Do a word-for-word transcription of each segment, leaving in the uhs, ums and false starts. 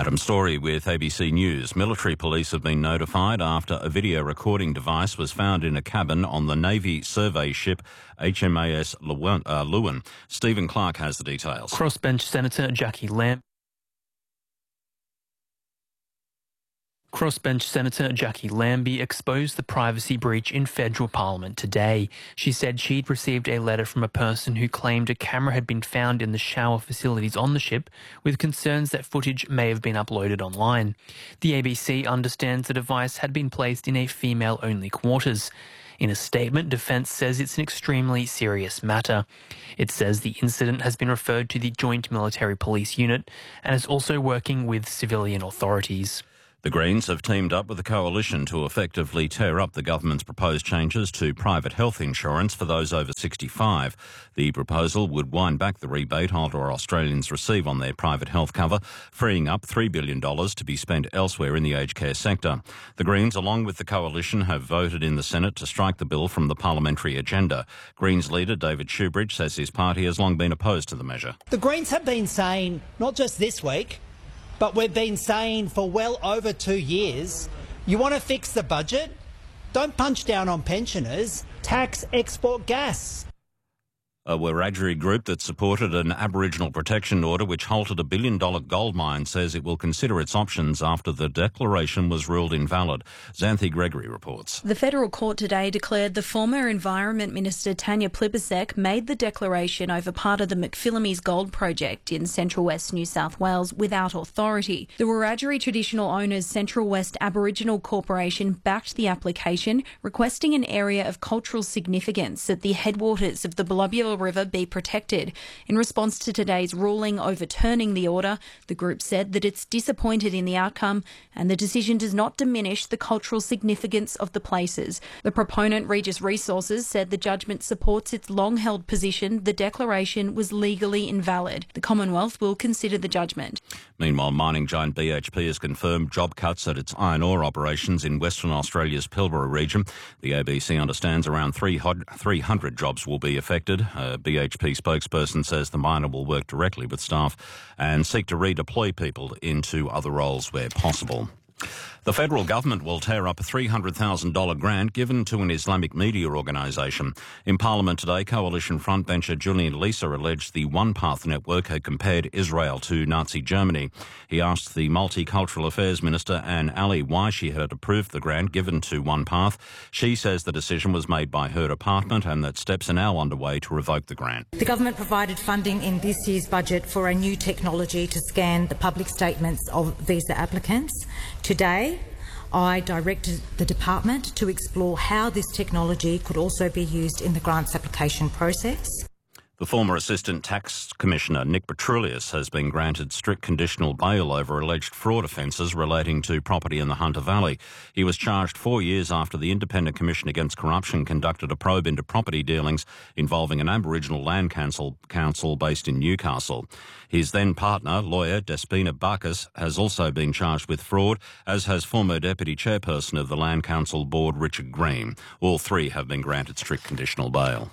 Adam Story with A B C News. Military police have been notified after a video recording device was found in a cabin on the Navy survey ship H M A S Lewin. Stephen Clark has the details. Crossbench Senator Jackie Lam- Crossbench Senator Jackie Lambie exposed the privacy breach in federal parliament today. She said she'd received a letter from a person who claimed a camera had been found in the shower facilities on the ship, with concerns that footage may have been uploaded online. The A B C understands the device had been placed in a female-only quarters. In a statement, Defence says it's an extremely serious matter. It says the incident has been referred to the Joint Military Police Unit and is also working with civilian authorities. The Greens have teamed up with the Coalition to effectively tear up the government's proposed changes to private health insurance for those over sixty-five. The proposal would wind back the rebate older Australians receive on their private health cover, freeing up three billion dollars to be spent elsewhere in the aged care sector. The Greens, along with the Coalition, have voted in the Senate to strike the bill from the parliamentary agenda. Greens leader David Shoebridge says his party has long been opposed to the measure. The Greens have been saying, not just this week, but we've been saying for well over two years, you want to fix the budget? Don't punch down on pensioners. Tax export gas. A Wiradjuri group that supported an Aboriginal protection order which halted a billion-dollar gold mine says it will consider its options after the declaration was ruled invalid. Xanthi Gregory reports. The federal court today declared the former Environment Minister Tanya Plibersek made the declaration over part of the McPhillamys gold project in Central West New South Wales without authority. The Wiradjuri traditional owners Central West Aboriginal Corporation backed the application, requesting an area of cultural significance at the headwaters of the Belubula River be protected. In response to today's ruling overturning the order, the group said that it's disappointed in the outcome and the decision does not diminish the cultural significance of the places. The proponent, Regis Resources, said the judgment supports its long-held position the declaration was legally invalid. The Commonwealth will consider the judgment. Meanwhile, mining giant B H P has confirmed job cuts at its iron ore operations in Western Australia's Pilbara region. The A B C understands around three hundred jobs will be affected. A B H P spokesperson says the miner will work directly with staff and seek to redeploy people into other roles where possible. The federal government will tear up a three hundred thousand dollars grant given to an Islamic media organisation. In Parliament today, Coalition frontbencher Julian Leeser alleged the One Path network had compared Israel to Nazi Germany. He asked the Multicultural Affairs Minister, Anne Ali, why she had approved the grant given to One Path. She says the decision was made by her department and that steps are now underway to revoke the grant. The government provided funding in this year's budget for a new technology to scan the public statements of visa applicants. Today, I directed the department to explore how this technology could also be used in the grants application process. The former Assistant Tax Commissioner Nick Petroulius has been granted strict conditional bail over alleged fraud offences relating to property in the Hunter Valley. He was charged four years after the Independent Commission Against Corruption conducted a probe into property dealings involving an Aboriginal land council, council based in Newcastle. His then partner, lawyer Despina Barkas, has also been charged with fraud, as has former Deputy Chairperson of the Land Council Board, Richard Green. All three have been granted strict conditional bail.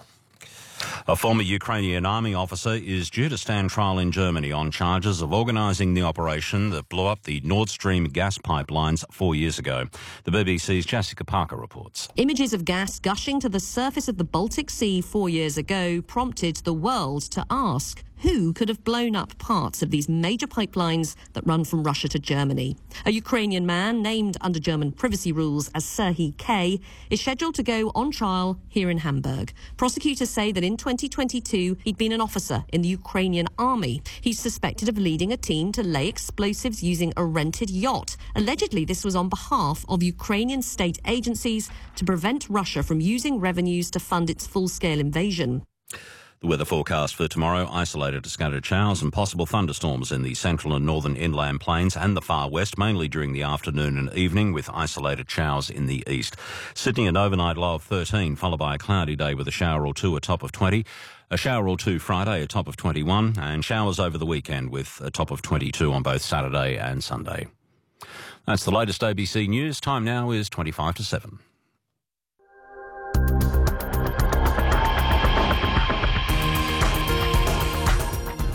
A former Ukrainian army officer is due to stand trial in Germany on charges of organising the operation that blew up the Nord Stream gas pipelines four years ago. The B B C's Jessica Parker reports. Images of gas gushing to the surface of the Baltic Sea four years ago prompted the world to ask, who could have blown up parts of these major pipelines that run from Russia to Germany? A Ukrainian man, named under German privacy rules as Serhiy K, is scheduled to go on trial here in Hamburg. Prosecutors say that in twenty twenty-two, he'd been an officer in the Ukrainian army. He's suspected of leading a team to lay explosives using a rented yacht. Allegedly, this was on behalf of Ukrainian state agencies to prevent Russia from using revenues to fund its full-scale invasion. The weather forecast for tomorrow, isolated to scattered showers and possible thunderstorms in the central and northern inland plains and the far west, mainly during the afternoon and evening, with isolated showers in the east. Sydney, an overnight low of thirteen, followed by a cloudy day with a shower or two, a top of twenty. A shower or two Friday, a top of twenty-one, and showers over the weekend with a top of twenty-two on both Saturday and Sunday. That's the latest A B C News. Time now is twenty-five to seven.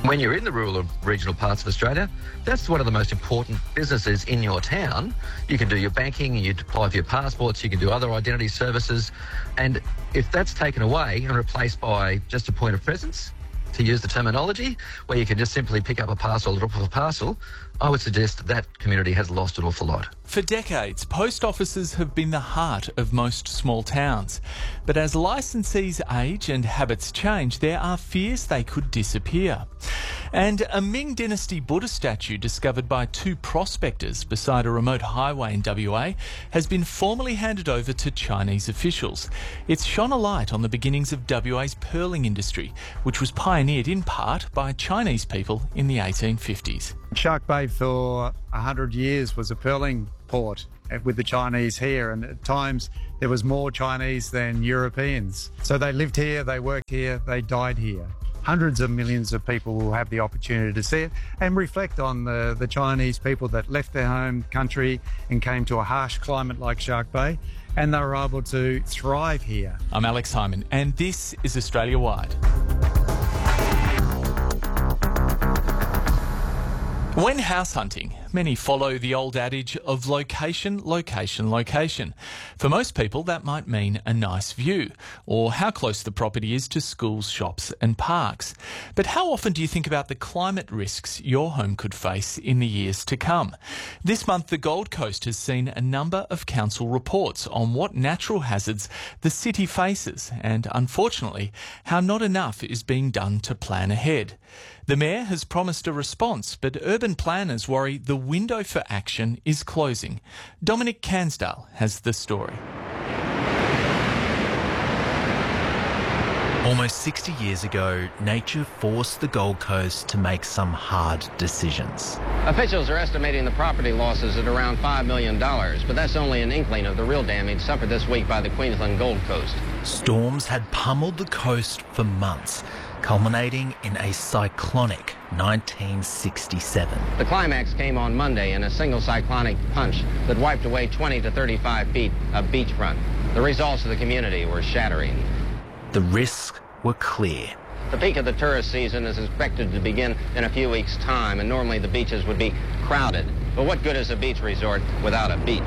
When you're in the rural or regional parts of Australia, that's one of the most important businesses in your town. You can do your banking, you apply for your passports, you can do other identity services. And if that's taken away and replaced by just a point of presence, to use the terminology, where you can just simply pick up a parcel or drop off a parcel, I would suggest that that community has lost an awful lot. For decades, post offices have been the heart of most small towns. But as licensees age and habits change, there are fears they could disappear. And a Ming Dynasty Buddha statue discovered by two prospectors beside a remote highway in W A has been formally handed over to Chinese officials. It's shone a light on the beginnings of W A's pearling industry, which was pioneered in part by Chinese people in the eighteen fifties. Shark Bay for one hundred years was a pearling port with the Chinese here, and at times there was more Chinese than Europeans. So they lived here, they worked here, they died here. Hundreds of millions of people will have the opportunity to see it and reflect on the, the Chinese people that left their home country and came to a harsh climate like Shark Bay, and they were able to thrive here. I'm Alex Hyman, and this is Australia Wide. When house hunting, many follow the old adage of location, location, location. For most people, that might mean a nice view, or how close the property is to schools, shops and parks. But how often do you think about the climate risks your home could face in the years to come? This month, the Gold Coast has seen a number of council reports on what natural hazards the city faces, and unfortunately, how not enough is being done to plan ahead. The Mayor has promised a response, but urban planners worry the window for action is closing. Dominic Cansdale has the story. Almost sixty years ago, nature forced the Gold Coast to make some hard decisions. Officials are estimating the property losses at around five million dollars, but that's only an inkling of the real damage suffered this week by the Queensland Gold Coast. Storms had pummeled the coast for months, culminating in a cyclonic nineteen sixty-seven. The climax came on Monday in a single cyclonic punch that wiped away twenty to thirty-five feet of beachfront. The results of the community were shattering. The risks were clear. The peak of the tourist season is expected to begin in a few weeks' time, and normally the beaches would be crowded. But what good is a beach resort without a beach?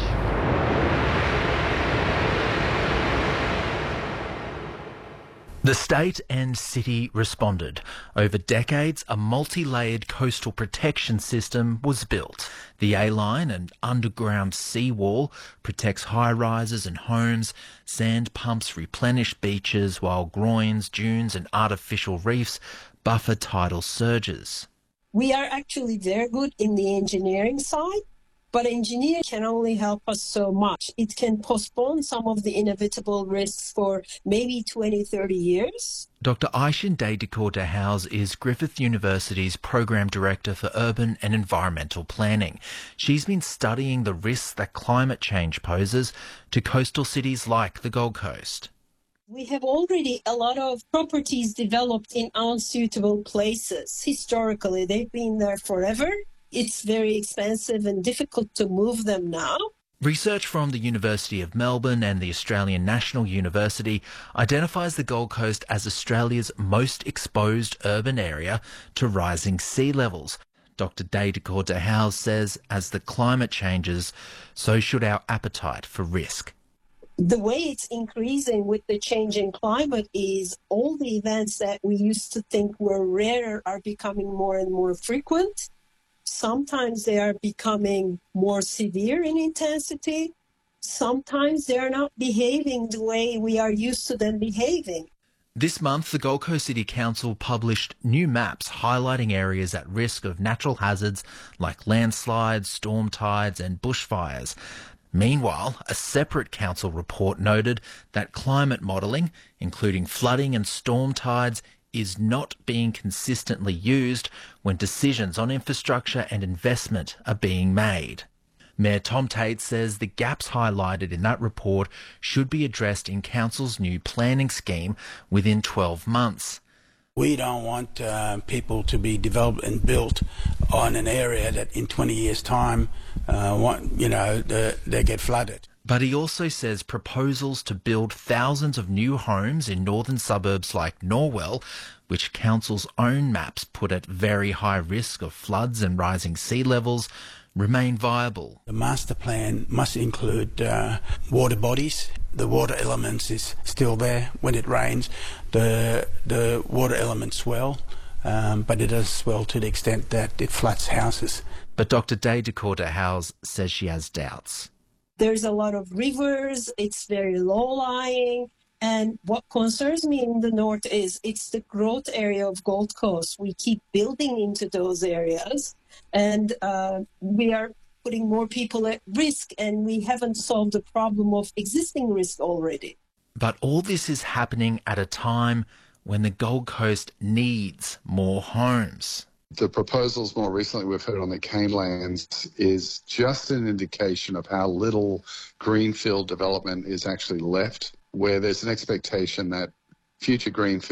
The state and city responded. Over decades, a multi-layered coastal protection system was built. The A-line, an underground seawall, protects high-rises and homes. Sand pumps replenish beaches, while groins, dunes and artificial reefs buffer tidal surges. We are actually very good in the engineering side, but engineering can only help us so much. It can postpone some of the inevitable risks for maybe twenty, thirty years. Doctor Aishin Dedekor-Dehaus is Griffith University's Program Director for Urban and Environmental Planning. She's been studying the risks that climate change poses to coastal cities like the Gold Coast. We have already a lot of properties developed in unsuitable places. Historically, they've been there forever. It's very expensive and difficult to move them now. Research from the University of Melbourne and the Australian National University identifies the Gold Coast as Australia's most exposed urban area to rising sea levels. Doctor Dedekor-Dehaus says as the climate changes, so should our appetite for risk. The way it's increasing with the changing climate is all the events that we used to think were rare are becoming more and more frequent. Sometimes they are becoming more severe in intensity. Sometimes they are not behaving the way we are used to them behaving. This month, the Gold Coast City Council published new maps highlighting areas at risk of natural hazards like landslides, storm tides and bushfires. Meanwhile, a separate council report noted that climate modelling, including flooding and storm tides, is not being consistently used when decisions on infrastructure and investment are being made. Mayor Tom Tate says the gaps highlighted in that report should be addressed in Council's new planning scheme within twelve months. We don't want uh, people to be developed and built on an area that in twenty years' time, uh, want, you know, they, they get flooded. But he also says proposals to build thousands of new homes in northern suburbs like Norwell, which council's own maps put at very high risk of floods and rising sea levels, remain viable. The master plan must include uh, water bodies. The water elements is still there. When it rains, the the water elements swell, um, but it does swell to the extent that it floods houses. But Doctor Day Dakota Howes says she has doubts. There's a lot of rivers, it's very low-lying, and what concerns me in the north is it's the growth area of Gold Coast. We keep building into those areas, and uh, we are putting more people at risk, and we haven't solved the problem of existing risk already. But all this is happening at a time when the Gold Coast needs more homes. The proposals more recently we've heard on the Canelands is just an indication of how little greenfield development is actually left, where there's an expectation that future greenfield